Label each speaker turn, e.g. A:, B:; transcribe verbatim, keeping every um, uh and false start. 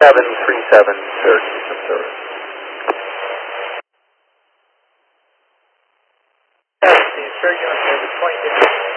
A: seven three seven, Syracuse in service.
B: Yes, the Syracuse, twenty-six.